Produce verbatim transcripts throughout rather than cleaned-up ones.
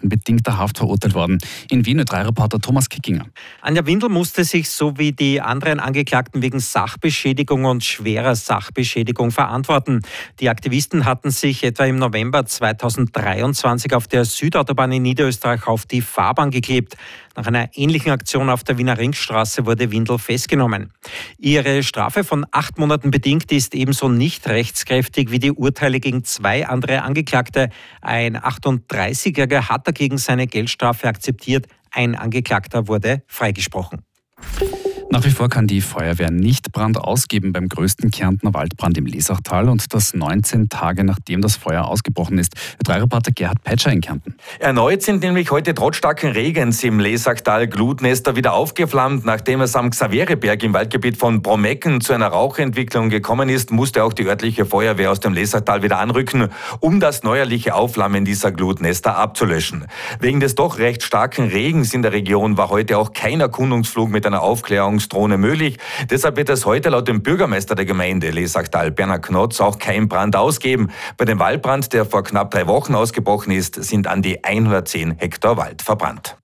Monaten bedingter Haft verurteilt worden. In Wien Ö drei Reporter Thomas Kickinger. Anja Windel musste sich so wie die anderen Angeklagten wegen Sachbeschädigung und schwerer Sachbeschädigung verantworten. Die Aktivisten hatten sich etwa im November zweitausenddreiundzwanzig auf der Südautobahn in Niederösterreich auf die Fahrbahn geklebt. Nach einer ähnlichen Aktion auf der Wiener Ringstraße wurde Windel festgenommen. Ihre Strafe von acht Monaten bedingt ist ebenso nicht rechtskräftig wie die Urteile gegen zwei andere Angeklagte. Ein achtunddreißigjähriger hat dagegen seine Geldstrafe akzeptiert. Ein Angeklagter wurde freigesprochen. Nach wie vor kann die Feuerwehr nicht Brand ausgeben beim größten Kärntner Waldbrand im Lesachtal und das neunzehn Tage nachdem das Feuer ausgebrochen ist. Ö drei Reporter Gerhard Peitscher in Kärnten. Erneut sind nämlich heute trotz starken Regens im Lesachtal Glutnester wieder aufgeflammt. Nachdem es am Xaveriberg im Waldgebiet von Bromecken zu einer Rauchentwicklung gekommen ist, musste auch die örtliche Feuerwehr aus dem Lesachtal wieder anrücken, um das neuerliche Aufflammen dieser Glutnester abzulöschen. Wegen des doch recht starken Regens in der Region war heute auch kein Erkundungsflug mit einer Aufklärung Drohne möglich. Deshalb wird es heute laut dem Bürgermeister der Gemeinde Lesachtal, Bernhard Knotz, auch kein Brand ausgeben. Bei dem Waldbrand, der vor knapp drei Wochen ausgebrochen ist, sind an die hundertzehn Hektar Wald verbrannt.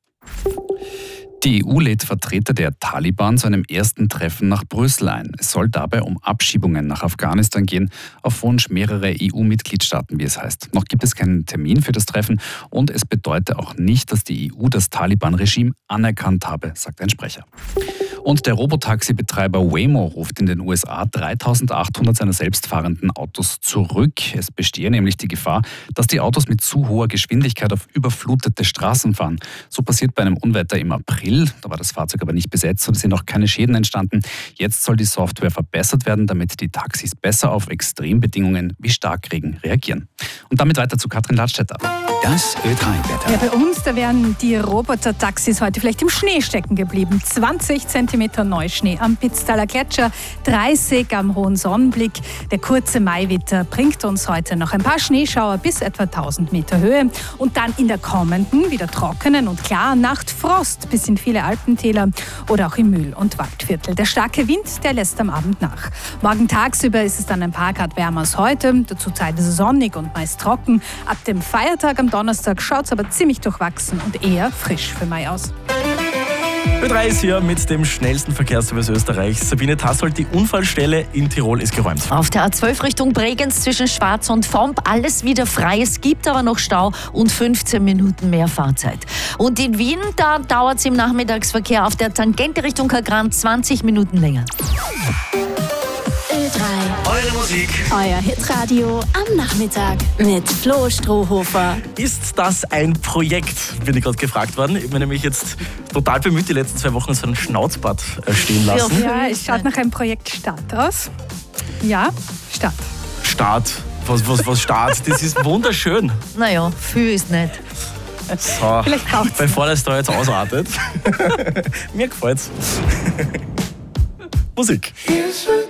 Die E U lädt Vertreter der Taliban zu einem ersten Treffen nach Brüssel ein. Es soll dabei um Abschiebungen nach Afghanistan gehen, auf Wunsch mehrerer E U-Mitgliedstaaten, wie es heißt. Noch gibt es keinen Termin für das Treffen und es bedeutet auch nicht, dass die E U das Taliban-Regime anerkannt habe, sagt ein Sprecher. Und der Robotaxi-Betreiber Waymo ruft in den U S A dreitausendachthundert seiner selbstfahrenden Autos zurück. Es bestehe nämlich die Gefahr, dass die Autos mit zu hoher Geschwindigkeit auf überflutete Straßen fahren. So passiert bei einem Unwetter im April. Da war das Fahrzeug aber nicht besetzt und es sind auch keine Schäden entstanden. Jetzt soll die Software verbessert werden, damit die Taxis besser auf Extrembedingungen wie Starkregen reagieren. Und damit weiter zu Katrin Ladstätter. Das Ö drei Wetter. Ja, bei uns, da wären die Roboter-Taxis heute vielleicht im Schnee stecken geblieben. zwanzig Zentimeter Neuschnee am Pitztaler Gletscher, dreißig am Hohen Sonnenblick. Der kurze Maiwitter bringt uns heute noch ein paar Schneeschauer bis etwa tausend Meter Höhe. Und dann in der kommenden, wieder trockenen und klaren Nacht Frost bis in viele Alpentäler oder auch im Mühl- und Waldviertel. Der starke Wind, der lässt am Abend nach. Morgen tagsüber ist es dann ein paar Grad wärmer als heute. Dazu Zeit ist es sonnig und meist trocken. Ab dem Feiertag am Donnerstag schaut es aber ziemlich durchwachsen und eher frisch für Mai aus. Ö drei ist hier mit dem schnellsten Verkehrsservice Österreichs. Sabine Tassold, die Unfallstelle in Tirol ist geräumt. Auf der A zwölf Richtung Bregenz zwischen Schwarz und Vomp alles wieder frei. Es gibt aber noch Stau und fünfzehn Minuten mehr Fahrzeit. Und in Wien, da dauert es im Nachmittagsverkehr auf der Tangente Richtung Kagran zwanzig Minuten länger. Ö drei. Eure Musik. Euer Hitradio am Nachmittag mit Flo Strohhofer. Ist das ein Projekt? Bin ich gerade gefragt worden. Ich bin nämlich jetzt total bemüht, die letzten zwei Wochen so ein Schnauzbad stehen lassen. Ja, es schaut nach einem Projekt Stadt aus. Ja, Stadt. Start. Was, was, was Start? Das ist wunderschön. Naja, viel ist nicht. So, Vielleicht braucht's bevor das da jetzt ausartet. Mir gefällt's. Musik.